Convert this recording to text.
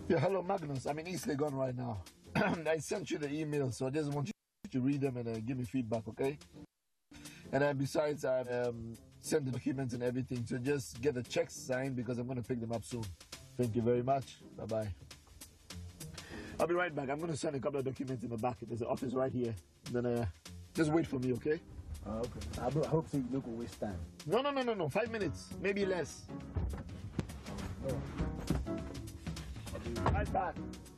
Yeah, hello Magnus. I'm in East Legon right now. I sent you the email, so I just want you to read them and give me feedback, okay? And besides, I've sent the documents and everything, so just get the checks signed because I'm going to pick them up soon. Thank you very much. Bye-bye. I'll be right back. I'm going to send a couple of documents in the back. There's an office right here. Then just wait for me, okay? Okay. I hope so you don't waste time. No. 5 minutes, maybe less. I'll be right back.